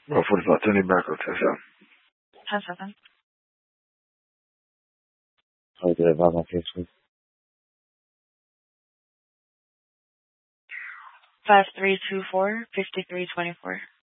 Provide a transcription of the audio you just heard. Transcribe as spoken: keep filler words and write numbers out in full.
Well, forty-five, turn it back, ten seven. ten seven. Hold it about my case, please. Five three two four fifty three twenty four.